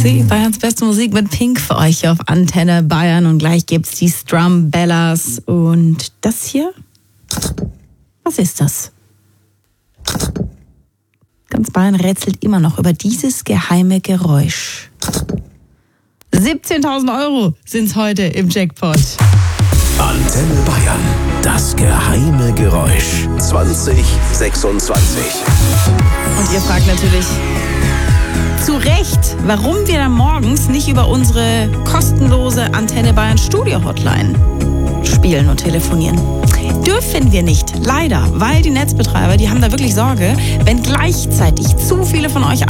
Sie, Bayerns beste Musik mit Pink für euch hier auf Antenne Bayern. Und gleich gibt's die Strumbellas. Und das hier? Was ist das? Ganz Bayern rätselt immer noch über dieses geheime Geräusch. 17.000 Euro sind's heute im Jackpot. Antenne Bayern, das geheime Geräusch 2026. Und ihr fragt natürlich zu Recht, warum wir dann morgens nicht über unsere kostenlose Antenne Bayern Studio Hotline spielen und telefonieren. Dürfen wir nicht, leider, weil die Netzbetreiber, die haben da wirklich Sorge, wenn gleichzeitig zu viele von euch